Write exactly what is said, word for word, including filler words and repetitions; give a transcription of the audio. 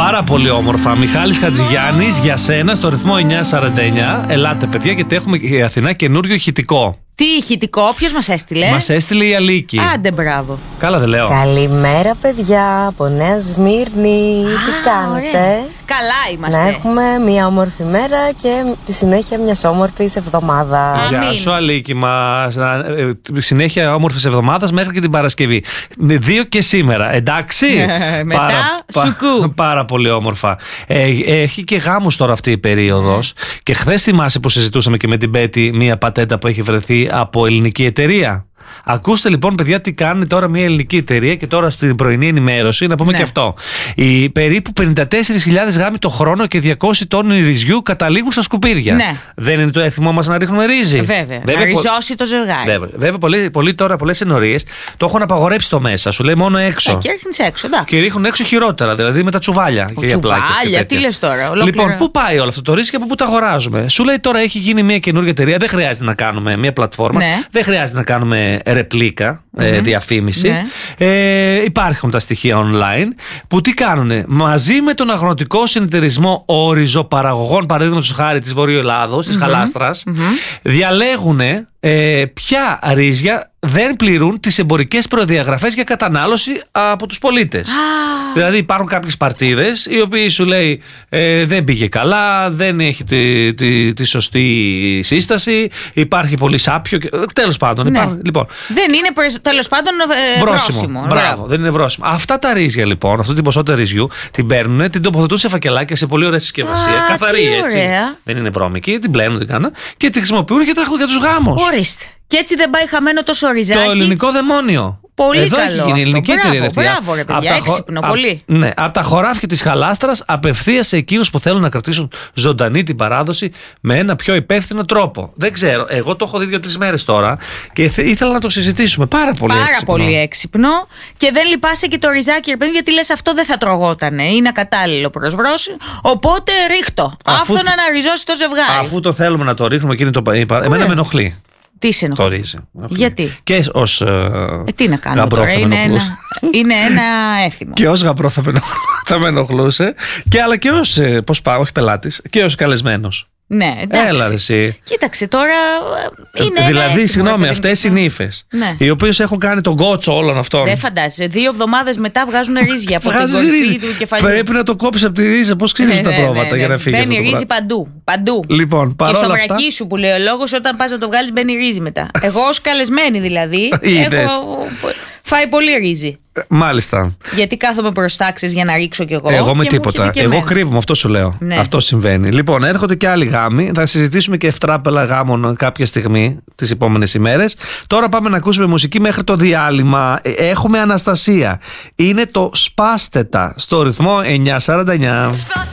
Πάρα πολύ όμορφα. Μιχάλης Χατζηγιάννης για σένα στο ρυθμό εννιά σαράντα εννιά. Ελάτε, παιδιά, γιατί έχουμε η Αθηνά καινούριο ηχητικό. Τι ηχητικό, ποιος μας έστειλε? Μας έστειλε η Αλίκη. Άντε, μπράβο. Καλά, δεν λέω. Καλημέρα, παιδιά, από Νέα Σμύρνη. Α, Τι κάνετε? ωραία. Καλά είμαστε. Να έχουμε μια όμορφη μέρα και τη συνέχεια μιας όμορφης εβδομάδας. Αμήν. Γεια σου, Αλίκη μας. Συνέχεια όμορφης εβδομάδας μέχρι και την Παρασκευή. Με δύο και σήμερα, εντάξει. Μετά, πάρα, σουκού. πα, πάρα πολύ όμορφα. Ε, έχει και γάμους τώρα αυτή η περίοδος. Mm. Και χθες θυμάσαι που συζητούσαμε και με την Πέτη μια πατέντα που έχει βρεθεί από ελληνική εταιρεία. Ακούστε λοιπόν, παιδιά, τι κάνει τώρα μια ελληνική εταιρεία και τώρα στην πρωινή ενημέρωση να πούμε ναι. και αυτό. Οι περίπου πενήντα τέσσερις χιλιάδες γάμοι το χρόνο και διακόσιοι τόνοι ρυζιού καταλήγουν στα σκουπίδια. Ναι. Δεν είναι το έθιμό μας να ρίχνουμε ρύζι? Βέβαια. Βέβαια να ριζώσει το ζευγάρι. Βέβαια, Βέβαια πολλοί, πολλοί τώρα, πολλές ενορίες το έχουν απαγορέψει το μέσα. Σου λέει μόνο έξω. Ε, και ρίχνεις έξω, εντάξει. Και ρίχνουν έξω χειρότερα, δηλαδή με τα τσουβάλια. Ο και τσουβάλια, τι λες τώρα? Ολόκληρα. Λοιπόν, πού πάει όλο αυτό το ρύζι και από πού τα αγοράζουμε? Σου λέει τώρα έχει γίνει μια καινούργια εταιρεία. Δεν χρειάζεται να κάνουμε μια πλατφόρμα. Ναι. Δεν χρειάζεται να κάνουμε ρεπλίκα. Mm-hmm. Ε, διαφήμιση. Ναι. Ε, υπάρχουν τα στοιχεία online που τι κάνουνε? Μαζί με τον αγροτικό συνεταιρισμό οριζοπαραγωγών, παραδείγματος χάρη της Βορείου Ελλάδος, της mm-hmm. Χαλάστρας, mm-hmm. διαλέγουνε ε, ποια ρύζια δεν πληρούν τις εμπορικές προδιαγραφές για κατανάλωση από τους πολίτες. Ah. Δηλαδή υπάρχουν κάποιες παρτίδες οι οποίοι σου λέει ε, δεν πήγε καλά, δεν έχει τη, τη, τη σωστή σύσταση, υπάρχει πολύ σάπιο και, τέλος πάντων. Ναι. Υπάρχουν, λοιπόν. Δεν είναι τέλος πάντων ε, βρόσιμο. βρόσιμο. Μπράβο, δεν είναι βρόσιμο. Αυτά τα ρύζια λοιπόν, αυτή την ποσότητα ρυζιού την παίρνουν, την τοποθετούν σε φακελάκια σε πολύ ωραία συσκευασία. Ah, καθαρή έτσι. Ωραία. Δεν είναι βρώμικη, την πλένουν, την κάνουν και τη χρησιμοποιούν για, για τους γάμους. Ορίστε. Και έτσι δεν πάει χαμένο τόσο ριζάκι. Το ελληνικό δαιμόνιο. Πολύ Εδώ καλό. Έχει γίνει ελληνική εταιρεία. Μπράβο, ρε παιδιά, έξυπνο, χω... πολύ. Α, ναι, από τα χωράφια της Χαλάστρας απευθείας σε εκείνους που θέλουν να κρατήσουν ζωντανή την παράδοση με ένα πιο υπεύθυνο τρόπο. Δεν ξέρω, εγώ το έχω δει δύο-τρεις μέρες τώρα και ήθελα να το συζητήσουμε. Πάρα πολύ Πάρα έξυπνο. πολύ έξυπνο και δεν λυπάσαι και το ριζάκι, ρε παιδί, γιατί λες αυτό δεν θα τρογότανε. Είναι ακατάλληλο προς βρόση. Οπότε ρίχτω. Άφθονα να ριζώσει το ζευγάρι. Αφού το θέλουμε να το ρίχνουμε, εκείνη το... εμένα με ενοχλεί. Τι σε ενοχλεί? Το ρύζι. Γιατί? Και ως ε, ε, τι να κάνουμε τώρα, είναι ένα, είναι ένα έθιμο. Και ως γαμπρό θα με, θα με ενοχλούσε. Και αλλά και ως, ε, πώς πάω, όχι πελάτης, και ως καλεσμένος. Ναι, εντάξει. Έλα, ρε, εσύ. Κοίταξε τώρα. Είναι δηλαδή, συγγνώμη, αυτές οι νύφες, ναι. οι οποίες έχουν κάνει τον κότσο όλων αυτών. Δεν φαντάζεσαι. Δύο εβδομάδες μετά βγάζουν ρύζια από την κορυφή του κεφαλιού. Πρέπει να το κόψεις από τη ρίζα. Πώς ξύνεις τα πρόβατα για να φύγει? Μπαίνει ρύζι παντού. παντού. Λοιπόν, και στο βρακί σου που λέει ο λόγος, όταν πας να το βγάλεις, μπαίνει ρύζι μετά. Εγώ ως καλεσμένη δηλαδή. έχω φάει πολύ ρύζι. Μάλιστα. Γιατί κάθομαι προστάξεις για να ρίξω κι εγώ. Εγώ με τίποτα. Εγώ κρύβομαι, αυτό σου λέω. Ναι. Αυτό συμβαίνει. Λοιπόν, έρχονται και άλλοι γάμοι. Θα συζητήσουμε και ευτράπελα γάμων κάποια στιγμή τις επόμενες ημέρες. Τώρα πάμε να ακούσουμε μουσική μέχρι το διάλειμμα. Έχουμε Αναστασία. Είναι το Σπάστετα στο ρυθμό εννιά σαράντα εννιά.